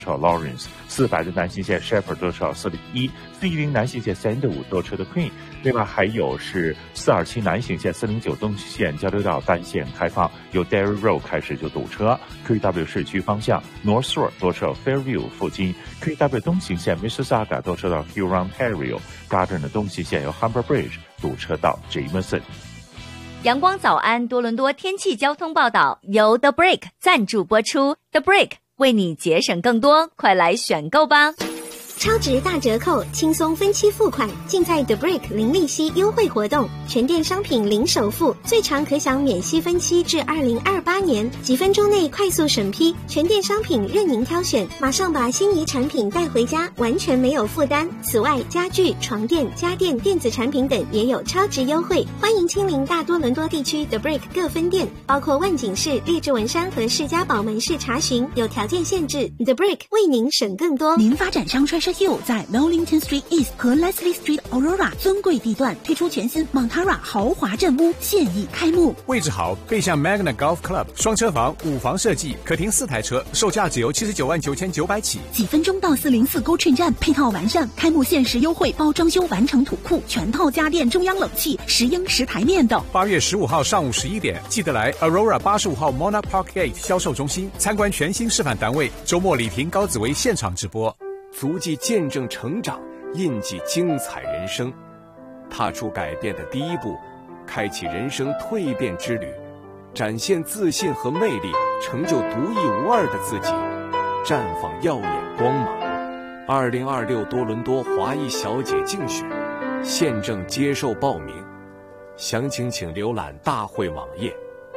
Lawrence，400的男性线 Shepherd 多少401，410男性线 Sandalwood 多车的 Queen， 另外还有是427男性线409东线交流道单线开放，由 Derry Road 开始就堵车 ，QEW 市区方向 North Shore 多车 Fairview 附近 ，QEW 东行线 Mississauga 多车到 Huron-Ontario，Gardner 的东行线由 Humber Bridge 堵车到 Jameson。 阳光早安多伦多天气交通报道由 The Brick 赞助播出 ，The Brick 为你节省更多，快来选购吧！ 超值大折扣，轻松分期付款，尽在 The Brick 零利息优惠活动，全店商品零首付，最长可享免息分期至2028年，几分钟内快速审批，全店商品任您挑选，马上把心仪产品带回家，完全没有负担。此外，家具、床垫、家电、电子产品等也有超值优惠，欢迎亲临大多伦多地区 The Brick 各分店，包括万景市、列治文山和士嘉堡门市查询，有条件限制。The Brick 为您省更多。 您发展商 Treasure Hill 在 Millington Street East 和 Leslie Street Aurora 尊贵地段推出全新 Montara 豪华镇屋，现已开幕。 位置好，背向 Magna Golf Club， 双车房，5房设计，可停4台车，售价只由799900起。 几分钟到404 GO Train 站，配套完善，开幕限时优惠，包装修完成土库，全套家电，中央冷气，10英10台面等。 8月15号上午11点，记得来 Aurora 85号 Monarch Park Gate 销售中心参观全新示范单位。周末李婷、高紫薇现场直播。 足迹见证成长，印记精彩人生，踏出改变的第一步，开启人生蜕变之旅，展现自信和魅力，成就独一无二的自己，绽放耀眼光芒。2026多伦多华裔小姐竞选现正接受报名，详情请浏览大会网页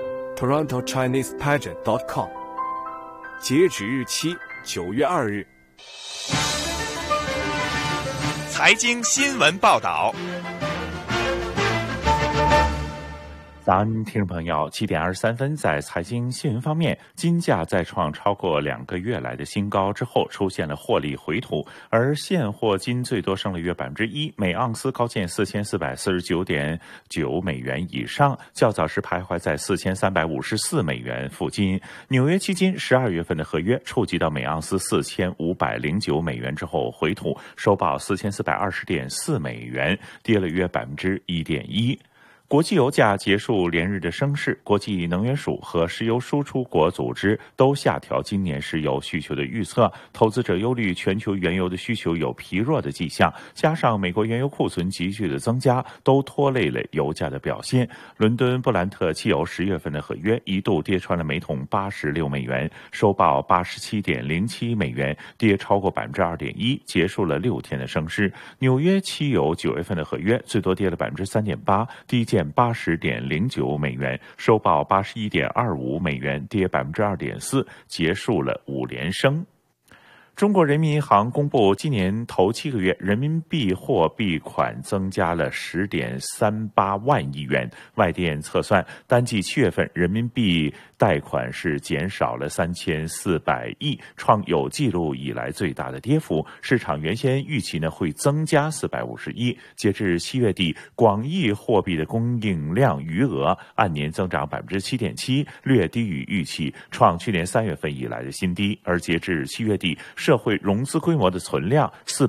TorontoChinesePageant.com， 截止日期9月2日。 财经新闻报道。 早安，听众朋友，7点23分，在财经新闻方面，金价再创超过2个月来的新高之后，出现了获利回吐，而现货金最多升了约1%，每盎司高见4449.9美元以上，较早时徘徊在4354美元附近。纽约期金12月份的合约触及到每盎司4509美元之后回吐，收报4420.4美元，跌了约1.1%。国际油价结束连日的升势，国际能源署和石油输出国组织都下调今年石油需求的预测，投资者忧虑全球原油的需求有疲弱的迹象，加上美国原油库存急剧的增加，都拖累了油价的表现。伦敦布兰特汽油10月份的合约一度跌穿了每桶86美元，收报87.07美元，跌超过2.1%，结束了6天的升势。纽约汽油9月份的合约最多跌了3.8%，低见80.09美元，收报81.25美元，跌2.4%，结束了5连升。中国人民银行公布，今年头7个月人民币货币款增加了10.38万亿元。外电测算，单季7月份人民币贷款是减少了3400亿，创有记录以来最大的跌幅。市场原先预期呢会增加450亿。截至7月底，广义货币的供应量余额按年增长7.7%，略低于预期，创去年3月份以来的新低。而截至7月底，社会融资规模的存量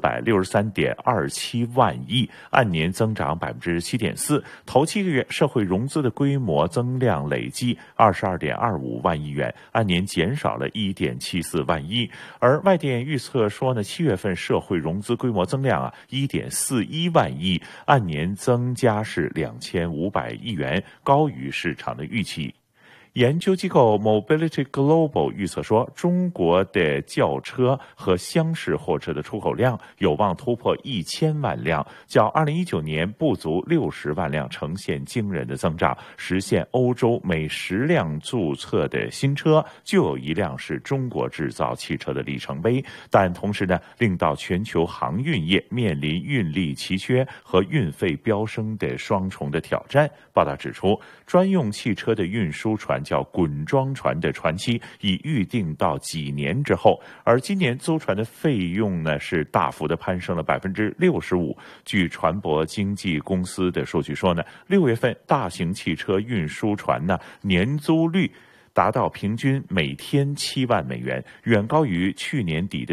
463.27万亿，按年增长7.4%。头7个月社会融资的规模增量累计22.25万亿元，按年减少了1.74万亿。而外电预测说呢，7月份社会融资规模增量1.41万亿，按年增加是2500亿元，高于市场的预期。研究机构 Mobility Global 预测说，中国的轿车和厢式货车的出口量有望突破1000万辆，较2019年不足60万辆呈现惊人的增长，实现欧洲每10辆注册的新车就有1辆是中国制造汽车的里程碑。但同时呢，令到全球航运业面临运力奇缺和运费飙升的双重的挑战。报道指出，专用汽车的运输船叫滚装船的船期已预定到几年之后，而今年租船的费用呢是大幅的攀升了65%。据船舶经纪公司的数据说呢，6月份大型汽车运输船呢年租率达到平均每天7万美元，远高于去年底的